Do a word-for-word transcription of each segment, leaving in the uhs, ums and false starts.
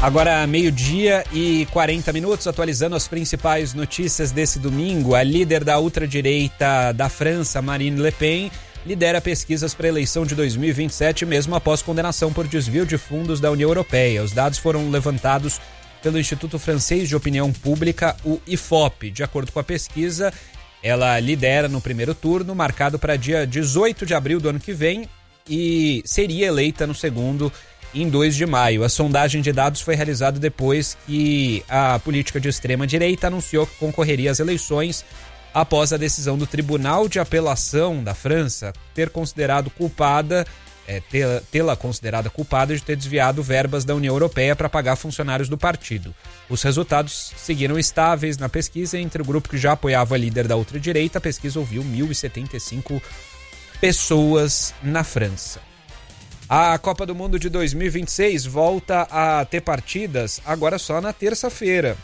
Agora, meio-dia e quarenta minutos, atualizando as principais notícias desse domingo. A líder da ultradireita da França, Marine Le Pen, lidera pesquisas para a eleição de dois mil e vinte e sete, mesmo após condenação por desvio de fundos da União Europeia. Os dados foram levantados pelo Instituto Francês de Opinião Pública, o I F O P. De acordo com a pesquisa, ela lidera no primeiro turno, marcado para dia dezoito de abril do ano que vem, e seria eleita no segundo em dois de maio. A sondagem de dados foi realizada depois que a política de extrema-direita anunciou que concorreria às eleições após a decisão do Tribunal de Apelação da França ter considerado culpada, é, tê-la considerada culpada de ter desviado verbas da União Europeia para pagar funcionários do partido. Os resultados seguiram estáveis na pesquisa. Entre o grupo que já apoiava a líder da ultradireita, a pesquisa ouviu mil e setenta e cinco pessoas na França. A Copa do Mundo de dois mil e vinte e seis volta a ter partidas agora só na terça-feira.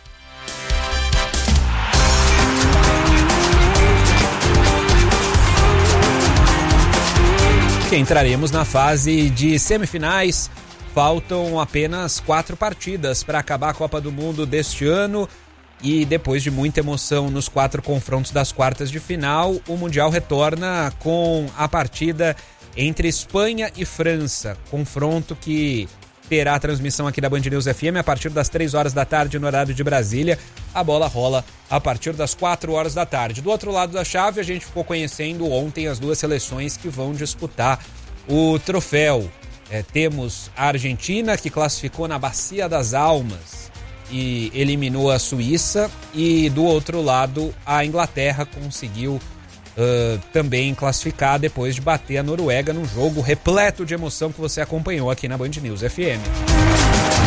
Que entraremos na fase de semifinais. Faltam apenas quatro partidas para acabar a Copa do Mundo deste ano. E depois de muita emoção nos quatro confrontos das quartas de final, o Mundial retorna com a partida entre Espanha e França, confronto que terá a transmissão aqui da Band News F M a partir das três horas da tarde no horário de Brasília. A bola rola a partir das quatro horas da tarde. Do outro lado da chave, a gente ficou conhecendo ontem as duas seleções que vão disputar o troféu. É, temos a Argentina, que classificou na Bacia das Almas e eliminou a Suíça, e do outro lado a Inglaterra conseguiu Uh, também classificar depois de bater a Noruega num jogo repleto de emoção que você acompanhou aqui na Band News F M.